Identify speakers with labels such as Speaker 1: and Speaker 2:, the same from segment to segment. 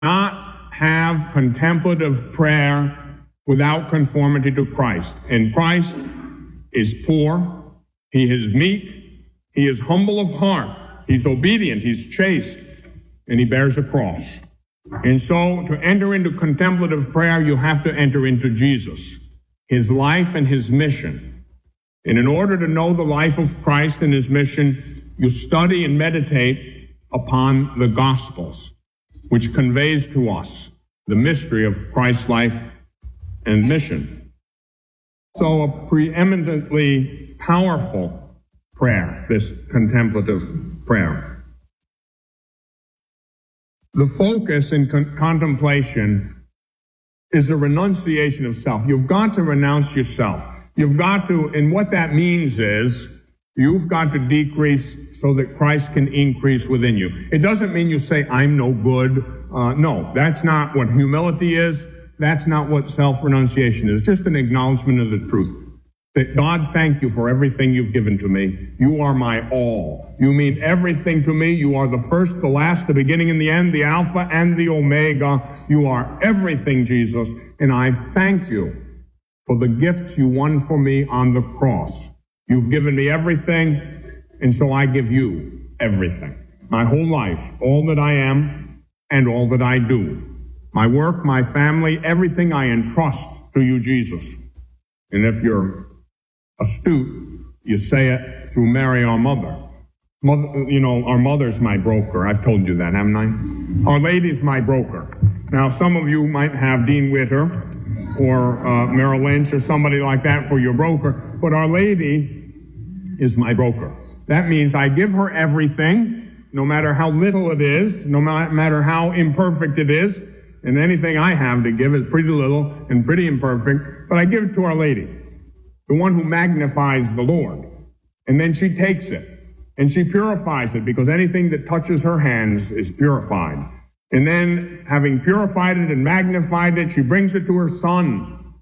Speaker 1: not have contemplative prayer without conformity to Christ. And Christ is poor, he is meek, he is humble of heart, he's obedient, he's chaste, and he bears a cross. And so to enter into contemplative prayer, you have to enter into Jesus, his life and his mission. And in order to know the life of Christ and his mission, you study and meditate upon the Gospels, which conveys to us the mystery of Christ's life and mission. So a preeminently powerful prayer, this contemplative prayer. The focus in contemplation is a renunciation of self. You've got to renounce yourself. You've got to, and what that means is, you've got to decrease so that Christ can increase within you. It doesn't mean you say, I'm no good. No, that's not what humility is. That's not what self-renunciation is. Just an acknowledgement of the truth. That God, thank you for everything you've given to me. You are my all. You mean everything to me. You are the first, the last, the beginning and the end, the Alpha and the Omega. You are everything, Jesus. And I thank you for the gifts you won for me on the cross. You've given me everything, and so I give you everything. My whole life, all that I am and all that I do. My work, my family, everything I entrust to you, Jesus. And if you're astute, you say it through Mary, our mother. Our mother's my broker. I've told you that, haven't I? Our Lady's my broker. Now, some of you might have Dean Witter or Merrill Lynch or somebody like that for your broker, but Our Lady is my broker. That means I give her everything, no matter how little it is, no matter how imperfect it is, and anything I have to give is pretty little and pretty imperfect, but I give it to Our Lady, the one who magnifies the Lord. And then she takes it, and she purifies it, because anything that touches her hands is purified. And then, having purified it and magnified it, she brings it to her Son.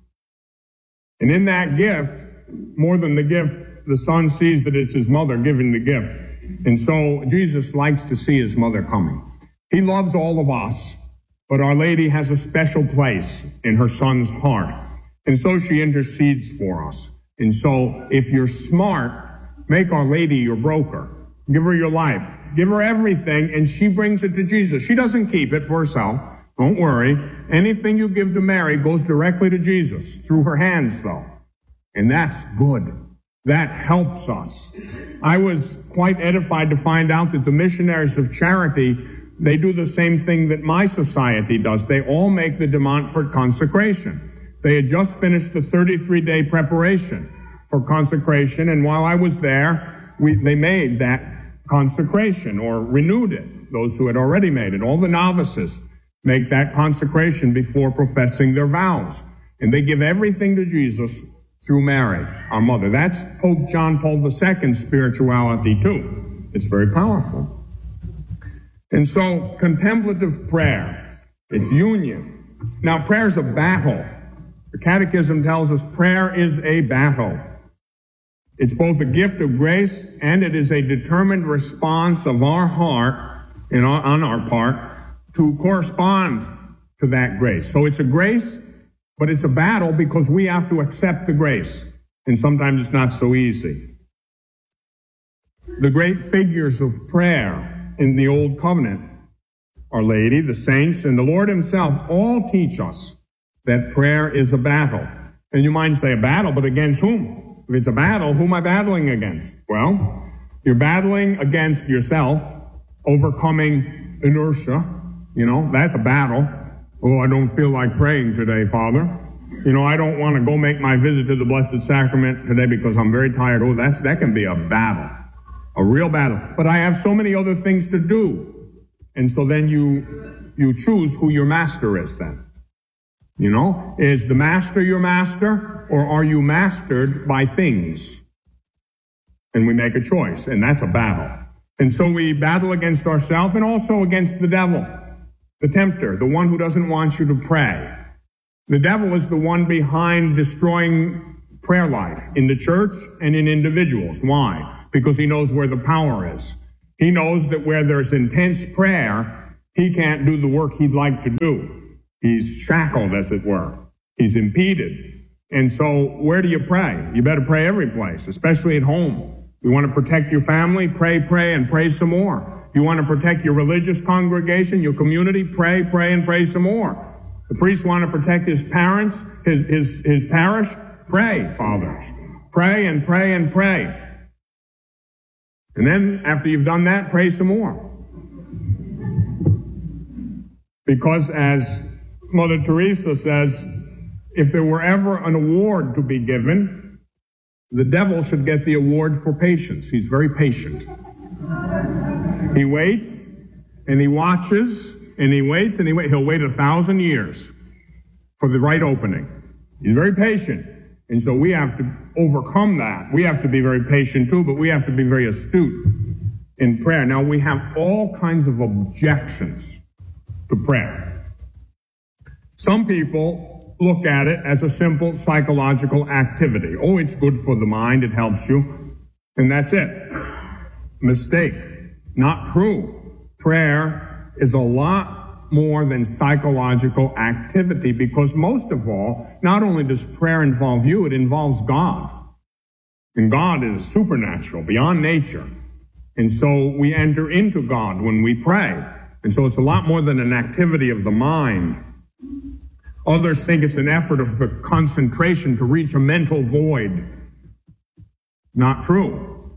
Speaker 1: And in that gift, more than the gift, the Son sees that it's his mother giving the gift. And so Jesus likes to see his mother coming. He loves all of us, but Our Lady has a special place in her Son's heart. And so she intercedes for us. And so if you're smart, make Our Lady your broker. Give her your life. Give her everything, and she brings it to Jesus. She doesn't keep it for herself. Don't worry. Anything you give to Mary goes directly to Jesus, through her hands, though. And that's good. That helps us. I was quite edified to find out that the missionaries of charity, they do the same thing that my society does. They all make the de Montfort consecration. They had just finished the 33-day preparation for consecration, and while I was there, they made that consecration, or renewed it. Those who had already made it. All the novices make that consecration before professing their vows. And they give everything to Jesus through Mary, our mother. That's Pope John Paul II's spirituality too. It's very powerful. And so, contemplative prayer, it's union. Now, prayer's a battle. The Catechism tells us prayer is a battle. It's both a gift of grace and it is a determined response of our heart and on our part to correspond to that grace. So it's a grace, but it's a battle because we have to accept the grace. And sometimes it's not so easy. The great figures of prayer in the Old Covenant, Our Lady, the saints, and the Lord himself all teach us that prayer is a battle. And you might say, a battle, but against whom? If it's a battle, who am I battling against? Well, you're battling against yourself, overcoming inertia. That's a battle. Oh, I don't feel like praying today, Father. I don't want to go make my visit to the Blessed Sacrament today because I'm very tired. Oh, that can be a battle, a real battle. But I have so many other things to do. And so then you choose who your master is then. Is the master your master, or are you mastered by things? And we make a choice, and that's a battle. And so we battle against ourselves and also against the devil, the tempter, the one who doesn't want you to pray. The devil is the one behind destroying prayer life in the church and in individuals. Why? Because he knows where the power is. He knows that where there's intense prayer, he can't do the work he'd like to do. He's shackled, as it were. He's impeded. And so where do you pray? You better pray every place, especially at home. You want to protect your family? Pray, and pray some more. You want to protect your religious congregation, your community? Pray, and pray some more. The priests want to protect his parents, his parish? Pray, fathers. Pray and pray and pray. And then after you've done that, pray some more. Because as Mother Teresa says, if there were ever an award to be given, the devil should get the award for patience. He's very patient. He waits, and he watches, and he waits, and he waits. He'll wait 1,000 years for the right opening. He's very patient. And so we have to overcome that. We have to be very patient too, but we have to be very astute in prayer. Now, we have all kinds of objections to prayer. Some people look at it as a simple psychological activity. Oh, it's good for the mind, it helps you, and that's it. Mistake. Not true. Prayer is a lot more than psychological activity, because most of all, not only does prayer involve you, it involves God. And God is supernatural, beyond nature. And so we enter into God when we pray. And so it's a lot more than an activity of the mind. Others think it's an effort of the concentration to reach a mental void. Not true.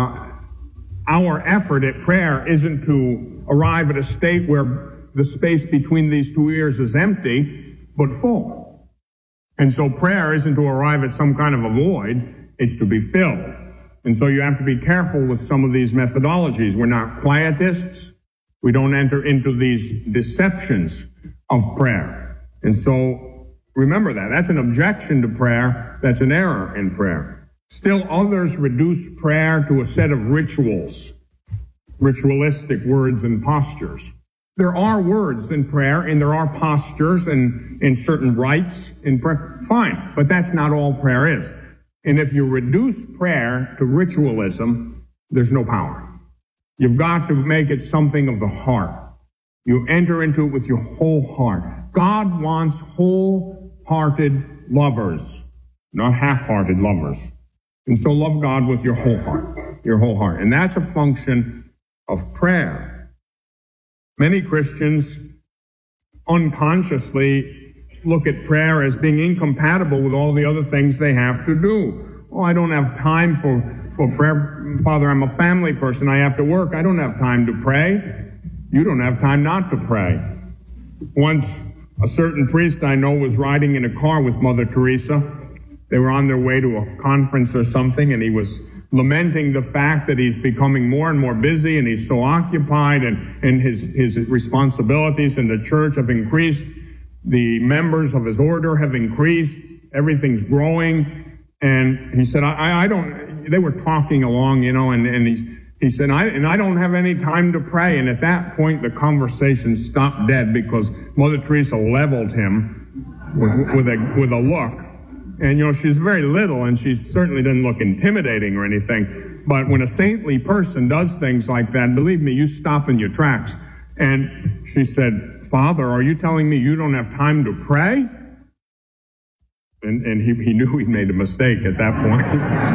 Speaker 1: Our effort at prayer isn't to arrive at a state where the space between these two ears is empty, but full. And so prayer isn't to arrive at some kind of a void, it's to be filled. And so you have to be careful with some of these methodologies. We're not quietists. We don't enter into these deceptions of prayer. And so remember that. That's an objection to prayer. That's an error in prayer. Still others reduce prayer to a set of rituals, ritualistic words and postures. There are words in prayer, and there are postures and certain rites in prayer. Fine, but that's not all prayer is. And if you reduce prayer to ritualism, there's no power. You've got to make it something of the heart. You enter into it with your whole heart. God wants wholehearted lovers, not half-hearted lovers. And so love God with your whole heart, your whole heart. And that's a function of prayer. Many Christians unconsciously look at prayer as being incompatible with all the other things they have to do. Oh, I don't have time for prayer. Father, I'm a family person. I have to work. I don't have time to pray. You don't have time not to pray. Once, a certain priest I know was riding in a car with Mother Teresa. They were on their way to a conference or something, and he was lamenting the fact that he's becoming more and more busy, and he's so occupied, and his responsibilities in the church have increased. The members of his order have increased. Everything's growing. And he said, I don't, they were talking along, and he said, I don't have any time to pray. And at that point, the conversation stopped dead, because Mother Teresa leveled him with a look. And, she's very little, and she certainly doesn't look intimidating or anything. But when a saintly person does things like that, believe me, you stop in your tracks. And she said, Father, are you telling me you don't have time to pray? And he knew he'd made a mistake at that point.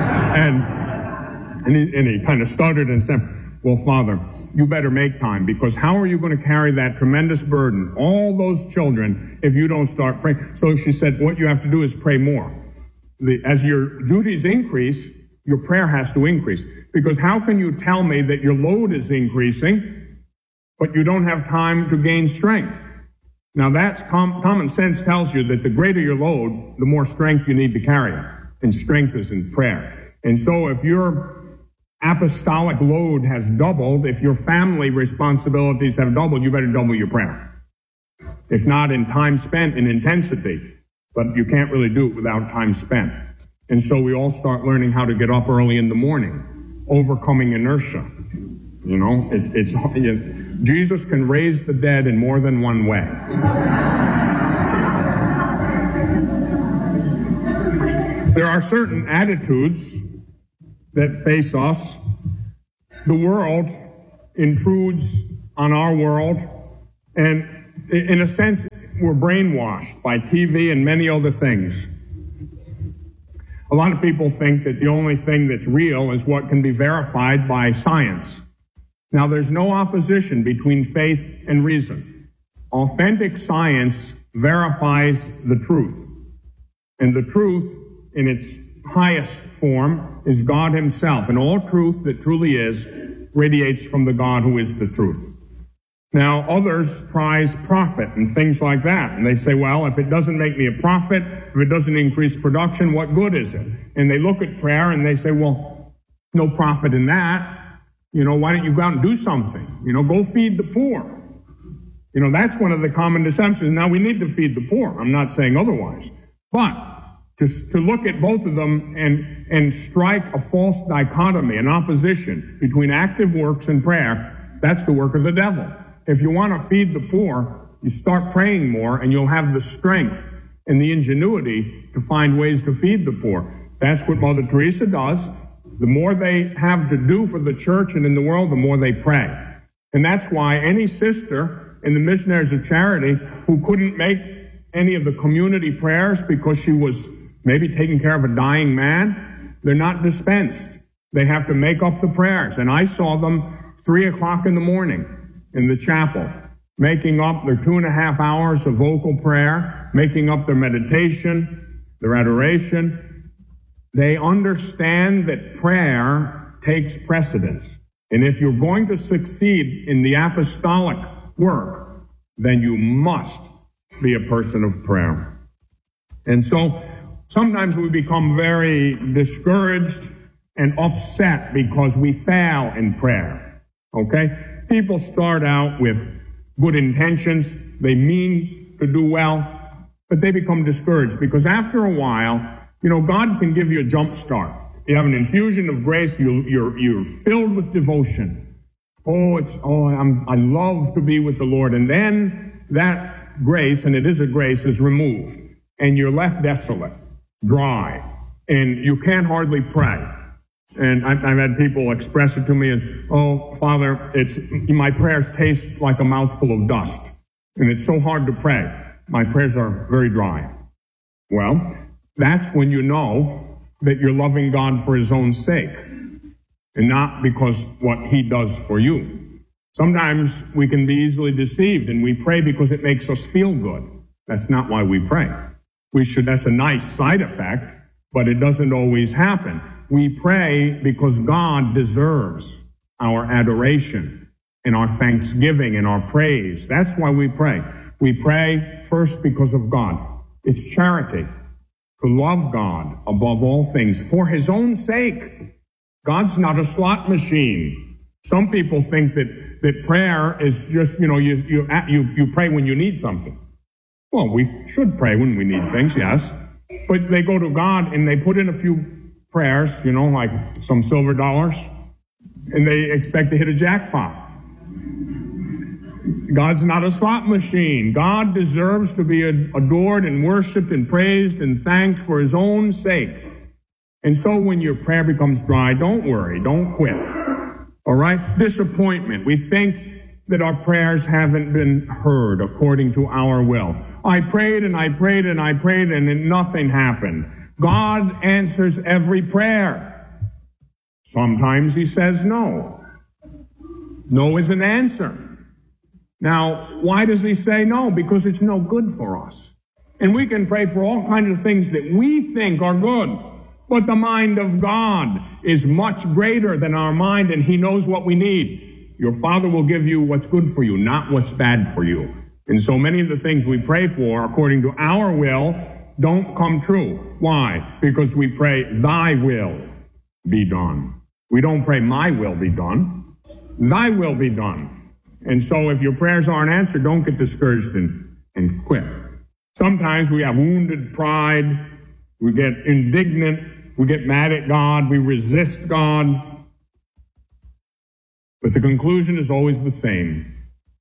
Speaker 1: And he kind of stuttered and said, well, Father, you better make time, because how are you going to carry that tremendous burden, all those children, if you don't start praying? So she said, what you have to do is pray more. As your duties increase, your prayer has to increase. Because how can you tell me that your load is increasing, but you don't have time to gain strength? Now that's common sense tells you that the greater your load, the more strength you need to carry it. And strength is in prayer. And so if your apostolic load has doubled, if your family responsibilities have doubled, you better double your prayer. If not in time spent, in intensity. But you can't really do it without time spent. And so we all start learning how to get up early in the morning, overcoming inertia. Jesus can raise the dead in more than one way. There are certain attitudes that face us. The world intrudes on our world And in a sense, we're brainwashed by TV and many other things. A lot of people think that the only thing that's real is what can be verified by science. Now, there's no opposition between faith and reason. Authentic science verifies the truth. And the truth, in its highest form, is God himself. And all truth that truly is radiates from the God who is the truth. Now, others prize profit and things like that. And they say, well, if it doesn't make me a profit, if it doesn't increase production, what good is it? And they look at prayer and they say, well, no profit in that. Why don't you go out and do something? Go feed the poor. That's one of the common deceptions. Now, we need to feed the poor. I'm not saying otherwise. But to look at both of them and strike a false dichotomy, an opposition between active works and prayer, that's the work of the devil. If you want to feed the poor, you start praying more and you'll have the strength and the ingenuity to find ways to feed the poor. That's what Mother Teresa does. The more they have to do for the church and in the world, the more they pray. And that's why any sister in the Missionaries of Charity who couldn't make any of the community prayers because she was maybe taking care of a dying man, they're not dispensed. They have to make up the prayers. And I saw them 3 o'clock in the morning in the chapel, making up their 2.5 hours of vocal prayer, making up their meditation, their adoration. They understand that prayer takes precedence. And if you're going to succeed in the apostolic work, then you must be a person of prayer. And so sometimes we become very discouraged and upset because we fail in prayer. Okay? People start out with good intentions. They mean to do well, but they become discouraged because after a while, God can give you a jump start. You have an infusion of grace. You're filled with devotion. I love to be with the Lord. And then that grace, and it is a grace, is removed. And you're left desolate, dry, and you can't hardly pray. And I've had people express it to me, Father, my prayers taste like a mouthful of dust. And it's so hard to pray. My prayers are very dry. Well, that's when you know that you're loving God for his own sake and not because what he does for you. Sometimes we can be easily deceived and we pray because it makes us feel good. That's not why we pray. That's a nice side effect, but it doesn't always happen. We pray because God deserves our adoration and our thanksgiving and our praise. That's why we pray. We pray first because of God. It's charity to love God above all things for his own sake. God's not a slot machine. Some people think that prayer is just, you pray when you need something. Well, we should pray when we need things, yes. But they go to God and they put in a few prayers, like some silver dollars, and they expect to hit a jackpot. God's not a slot machine. God deserves to be adored and worshiped and praised and thanked for his own sake. And so when your prayer becomes dry, don't worry, don't quit. All right? Disappointment. We think that our prayers haven't been heard according to our will. I prayed and I prayed and I prayed and nothing happened. God answers every prayer. Sometimes he says no. No is an answer. Now, why does he say no? Because it's no good for us. And we can pray for all kinds of things that we think are good. But the mind of God is much greater than our mind, and he knows what we need. Your Father will give you what's good for you, not what's bad for you. And so many of the things we pray for, according to our will, don't come true. Why? Because we pray, thy will be done. We don't pray, my will be done. Thy will be done. And so if your prayers aren't answered, don't get discouraged and quit. Sometimes we have wounded pride. We get indignant. We get mad at God. We resist God. But the conclusion is always the same.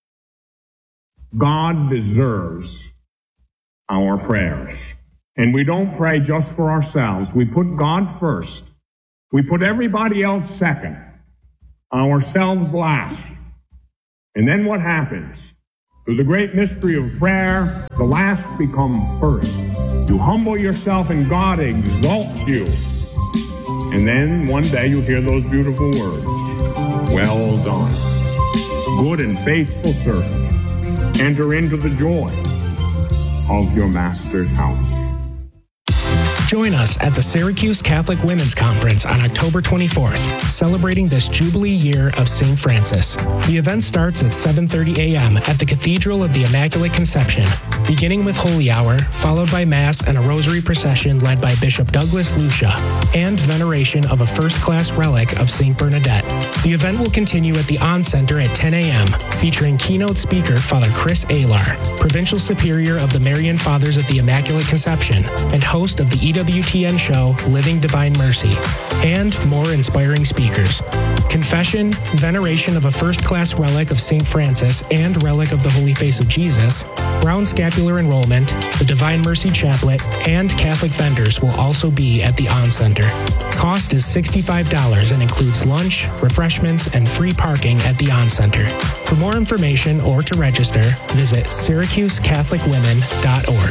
Speaker 1: God deserves our prayers. And we don't pray just for ourselves. We put God first. We put everybody else second. Ourselves last. And then what happens? Through the great mystery of prayer, the last become first. You humble yourself and God exalts you. And then one day you hear those beautiful words. Well done, good and faithful servant. Enter into the joy of your master's house.
Speaker 2: Join us at the Syracuse Catholic Women's Conference on October 24th, celebrating this Jubilee year of St. Francis. The event starts at 7:30 a.m. at the Cathedral of the Immaculate Conception, beginning with Holy Hour, followed by Mass and a Rosary procession led by Bishop Douglas Lucia, and veneration of a first-class relic of St. Bernadette. The event will continue at the On Center at 10 a.m., featuring keynote speaker Father Chris Alar, Provincial Superior of the Marian Fathers at the Immaculate Conception, and host of the EWTN show Living Divine Mercy, and more inspiring speakers. Confession, veneration of a first-class relic of St. Francis and relic of the Holy Face of Jesus, round scapular enrollment, the Divine Mercy Chaplet, and Catholic vendors will also be at the On Center. Cost is $65 and includes lunch, refreshments, and free parking at the On Center. For more information or to register, visit SyracuseCatholicWomen.org.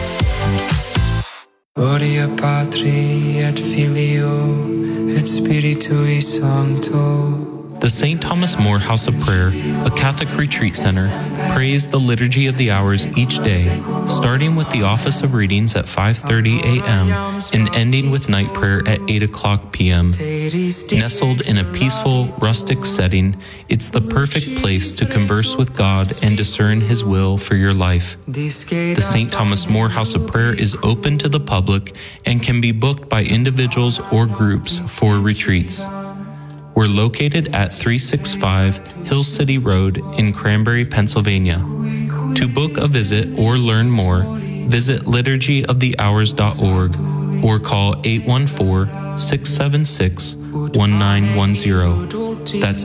Speaker 3: Gloria Patri et Filio et Spiritui Sancto.
Speaker 4: The St. Thomas More House of Prayer, a Catholic retreat center, prays the Liturgy of the Hours each day, starting with the office of readings at 5:30 a.m. and ending with night prayer at 8 o'clock p.m. Nestled in a peaceful, rustic setting, it's the perfect place to converse with God and discern His will for your life. The St. Thomas More House of Prayer is open to the public and can be booked by individuals or groups for retreats. We're located at 365 Hill City Road in Cranberry, Pennsylvania. To book a visit or learn more, visit liturgyofthehours.org or call 814-676-1910. That's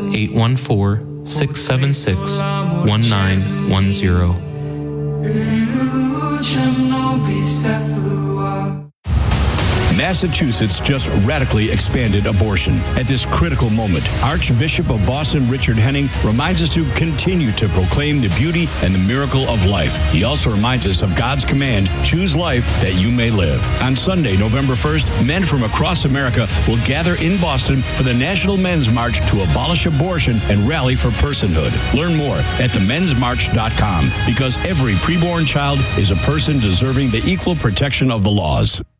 Speaker 4: 814-676-1910.
Speaker 5: Massachusetts just radically expanded abortion. At this critical moment, Archbishop of Boston Richard Henning reminds us to continue to proclaim the beauty and the miracle of life. He also reminds us of God's command, choose life that you may live. On Sunday, November 1st, men from across America will gather in Boston for the National Men's March to abolish abortion and rally for personhood. Learn more at themensmarch.com, because every preborn child is a person deserving the equal protection of the laws.